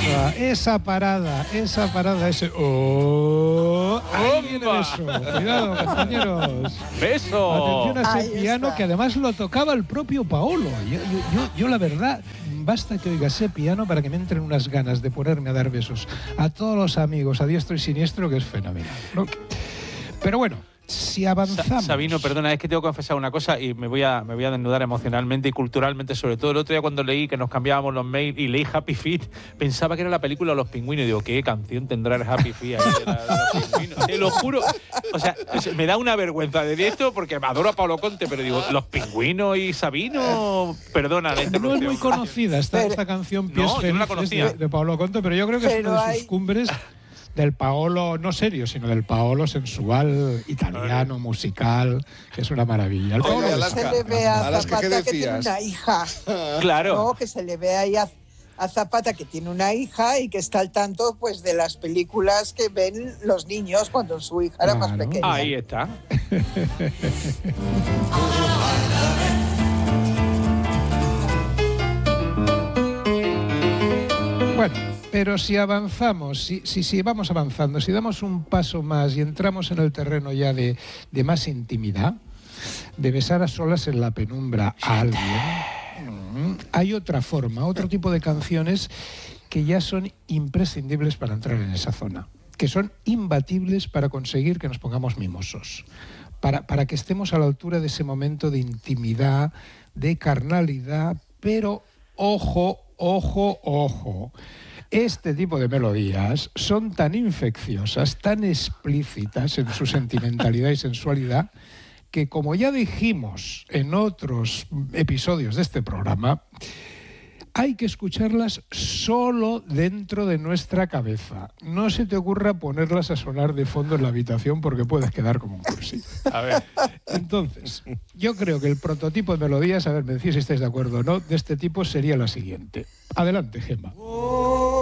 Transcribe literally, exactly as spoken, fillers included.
esa, esa parada, esa parada, ese... ¡Oh! Ahí viene eso. Cuidado, compañeros. ¡Beso! Atención a ese piano que además lo tocaba el propio Paolo. Yo, yo, yo, yo la verdad, basta que oiga ese piano para que me entren unas ganas de ponerme a dar besos a todos los amigos, a diestro y siniestro, que es fenomenal, ¿no? Pero bueno, si avanzamos... Sabino, perdona, es que tengo que confesar una cosa y me voy a me voy a desnudar emocionalmente y culturalmente, sobre todo. El otro día cuando leí que nos cambiábamos los mails y leí Happy Feet, pensaba que era la película Los Pingüinos y digo, ¿qué canción tendrá el Happy Feet ahí de, la, de los pingüinos? Te lo juro. O sea, me da una vergüenza de esto porque adoro a Paolo Conte, pero digo, Los Pingüinos y Sabino, perdona la interrupción. No es muy conocida esta, esta canción Pies no, Felices no la conocía. de, de Paolo Conte, pero yo creo que pero es una de sus hay... cumbres del Paolo, no serio, sino del Paolo sensual, italiano, musical, que es una maravilla. El Paolo Oye, Alaska, se le ve a Alaska, Zapata que tiene una hija. Claro. No, que se le ve ahí a, a Zapata que tiene una hija y que está al tanto pues de las películas que ven los niños cuando su hija era claro. más pequeña. Ahí está. Bueno, pero si avanzamos, si, si, si vamos avanzando, si damos un paso más y entramos en el terreno ya de, de más intimidad, de besar a solas en la penumbra a alguien, hay otra forma, otro tipo de canciones que ya son imprescindibles para entrar en esa zona, que son imbatibles para conseguir que nos pongamos mimosos, para, para que estemos a la altura de ese momento de intimidad, de carnalidad, pero ojo, ojo, ojo. Este tipo de melodías son tan infecciosas, tan explícitas en su sentimentalidad y sensualidad, que como ya dijimos en otros episodios de este programa, hay que escucharlas solo dentro de nuestra cabeza. No se te ocurra ponerlas a sonar de fondo en la habitación porque puedes quedar como un cursi. A ver. Entonces, yo creo que el prototipo de melodías, a ver, me decís si estáis de acuerdo o no, de este tipo sería la siguiente. Adelante, Gemma.